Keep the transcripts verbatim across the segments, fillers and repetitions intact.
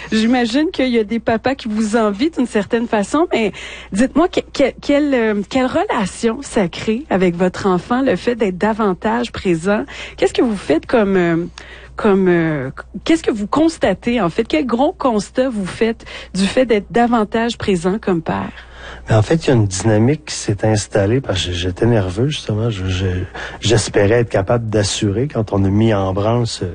j'imagine qu'il y a des papas qui vous envient d'une certaine façon, mais dites-moi, que, que, quelle, euh, quelle relation ça crée avec votre enfant, le fait d'être davantage présent? Qu'est-ce que vous faites comme... Euh, comme euh, qu'est-ce que vous constatez, en fait? Quel gros constat vous faites du fait d'être davantage présent comme père? Mais en fait, il y a une dynamique qui s'est installée parce que j'étais nerveux, justement. Je, je, j'espérais être capable d'assurer quand on a mis en branle ce,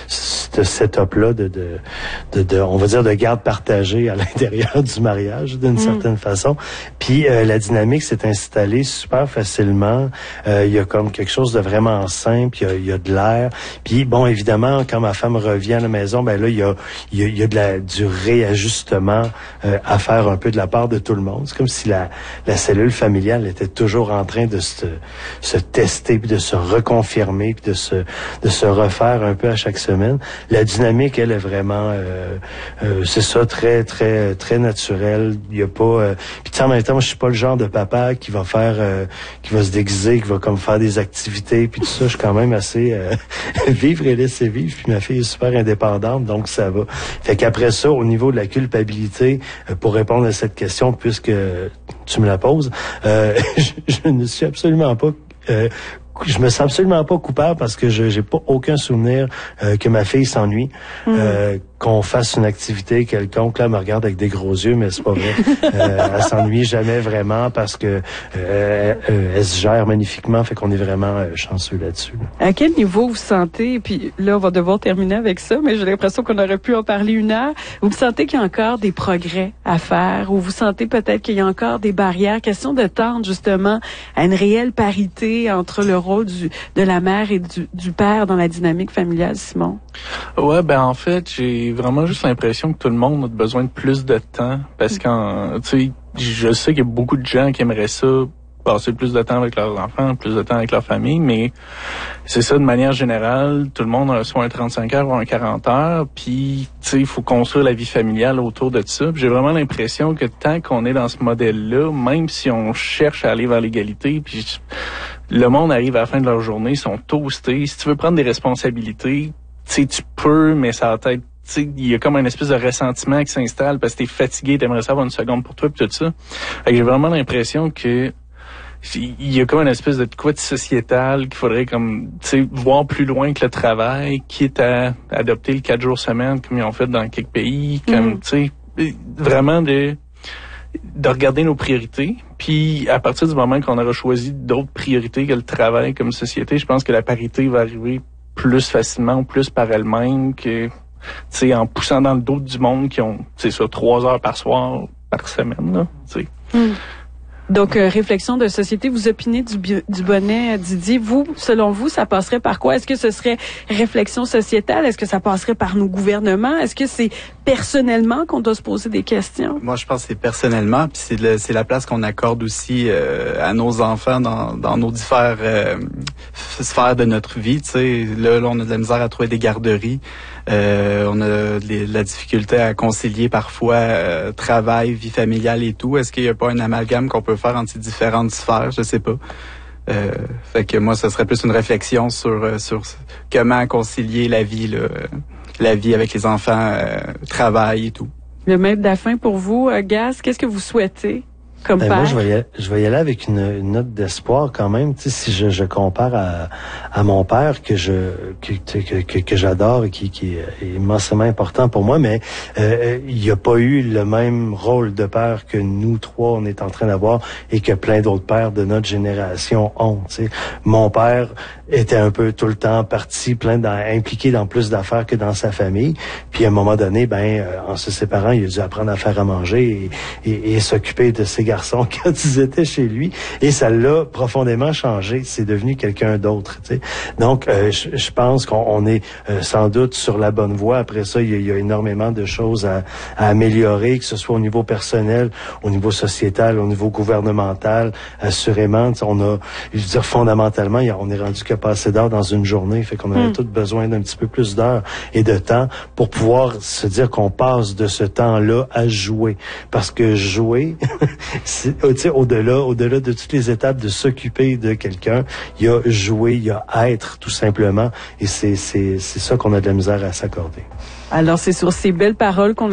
ce setup-là de, de, de, de, on va dire, de garde partagée à l'intérieur du mariage, d'une mmh. certaine façon. Puis, euh, la dynamique s'est installée super facilement. Euh, il y a comme quelque chose de vraiment simple. Il y a, il y a de l'air. Puis, bon, évidemment, quand ma femme revient à la maison, ben là, il y a, il y a, il y a de la, du réajustement euh, à faire un peu de la part de tout le monde. C'est comme si la, la cellule familiale était toujours en train de se, se tester, puis de se reconfirmer, puis de se, de se refaire un peu à chaque semaine. La dynamique, elle, est vraiment, euh, euh, c'est ça, très, très, très naturel. Il y a pas, euh, puis tu sais, en même temps, moi, je suis pas le genre de papa qui va faire, euh, qui va se déguiser, qui va comme faire des activités, puis tout ça. Je suis quand même assez euh, vivre et laisser vivre. Puis ma fille est super indépendante, donc ça va. Fait qu'après ça, au niveau de la culpabilité, euh, pour répondre à cette question, puisque tu me la poses, euh, je, je ne suis absolument pas... Euh, je me sens absolument pas coupable parce que je j'ai pas aucun souvenir euh, que ma fille s'ennuie. Mmh. Euh, qu'on fasse une activité quelconque, là, elle me regarde avec des gros yeux, mais c'est pas vrai. euh, elle s'ennuie jamais vraiment parce que euh, euh, elle se gère magnifiquement, fait qu'on est vraiment euh, chanceux là-dessus. Là. À quel niveau vous sentez, puis là, on va devoir terminer avec ça, mais j'ai l'impression qu'on aurait pu en parler une heure, vous sentez qu'il y a encore des progrès à faire, ou vous sentez peut-être qu'il y a encore des barrières, question de tendre justement à une réelle parité entre le rôle du, de la mère et du, du père dans la dynamique familiale, Simon? Ouais, ben en fait, j'ai vraiment juste l'impression que tout le monde a besoin de plus de temps parce que, tu sais, je sais qu'il y a beaucoup de gens qui aimeraient ça, passer plus de temps avec leurs enfants, plus de temps avec leur famille, mais c'est ça de manière générale, tout le monde a soit un trente-cinq heures ou un quarante heures, puis tu sais, il faut construire la vie familiale autour de ça. Puis j'ai vraiment l'impression que tant qu'on est dans ce modèle-là, même si on cherche à aller vers l'égalité, puis le monde arrive à la fin de leur journée, ils sont toastés. Si tu veux prendre des responsabilités, tu sais, tu peux, mais ça va être, tu sais, il y a comme une espèce de ressentiment qui s'installe parce que t'es fatigué, t'aimerais ça avoir une seconde pour toi, pis tout ça. Fait que j'ai vraiment l'impression que il y a comme une espèce de quoi de sociétal qu'il faudrait comme, tu sais, voir plus loin que le travail, quitte à adopter le quatre jours semaine comme ils ont fait dans quelques pays, comme, mm. tu sais, vraiment de de regarder nos priorités. Puis, à partir du moment qu'on aura choisi d'autres priorités que le travail comme société, je pense que la parité va arriver plus facilement, plus par elle-même que, tu sais, en poussant dans le dos du monde qui ont, c'est ça, trois heures par soir, par semaine, là, tu sais. Mm. Donc, euh, réflexion de société, vous opinez du, du bonnet, Didier. Vous, selon vous, ça passerait par quoi? Est-ce que ce serait réflexion sociétale? Est-ce que ça passerait par nos gouvernements? Est-ce que c'est personnellement qu'on doit se poser des questions? Moi, je pense que c'est personnellement, puis c'est, le, c'est la place qu'on accorde aussi euh, à nos enfants dans, dans nos différentes euh, sphères de notre vie. Tu sais, là, là, on a de la misère à trouver des garderies. Euh, on a les, la difficulté à concilier parfois euh, travail, vie familiale et tout. Est-ce qu'il n'y a pas un amalgame qu'on peut faire entre ces différentes sphères? Je sais pas. Euh, fait que moi, ce serait plus une réflexion sur sur comment concilier la vie, là, la vie avec les enfants, euh, travail et tout. Le maître de la fin pour vous, euh, Gaz, qu'est-ce que vous souhaitez comme ben père? Moi, je vais y aller, je vais y aller avec une, une note d'espoir quand même. Tu sais, si je, je compare à, à mon père que je que que, que, que j'adore et qui, qui est immensément important pour moi, mais euh, il n'y a pas eu le même rôle de père que nous trois on est en train d'avoir et que plein d'autres pères de notre génération ont. Tu sais, mon père était un peu tout le temps parti, plein dans, impliqué dans plus d'affaires que dans sa famille. Puis à un moment donné, ben euh, en se séparant, il a dû apprendre à faire à manger et, et, et s'occuper de ses garçons quand ils étaient chez lui. Et ça l'a profondément changé. C'est devenu quelqu'un d'autre. Tu sais. Donc, euh, je, je pense qu'on on est euh, sans doute sur la bonne voie. Après ça, il y a, il y a énormément de choses à, à améliorer, que ce soit au niveau personnel, au niveau sociétal, au niveau gouvernemental. Assurément, on a, je veux dire, fondamentalement, on est rendu qu'à passer d'heures dans une journée. Fait qu'on a mm. tous besoin d'un petit peu plus d'heures et de temps pour pouvoir se dire qu'on passe de ce temps-là à jouer. Parce que jouer, c'est, tu sais, au-delà, au-delà de toutes les étapes de s'occuper de quelqu'un, il y a jouer, il y a être, tout simplement. Et c'est, c'est, c'est ça qu'on a de la misère à s'accorder. Alors, c'est sur ces belles paroles qu'on